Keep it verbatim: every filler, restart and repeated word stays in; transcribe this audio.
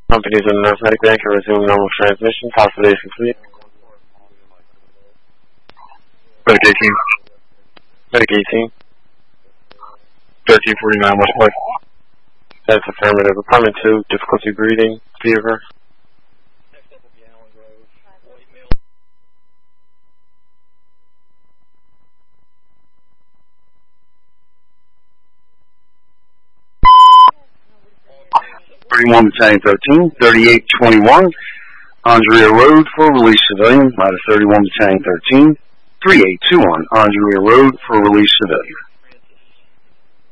Companies in the North Medic Bank are resuming normal transmission. Possible is complete. Medic eighteen. Medic eighteen. thirteen forty-nine Westlake. That's affirmative. Apartment two, difficulty breathing, fever. thirty-one Battalion thirteen, thirty-eight twenty-one, Andrea Road for release civilian, ladder thirty-one Battalion thirteen, thirty-eight twenty-one, Andrea Road for release civilian.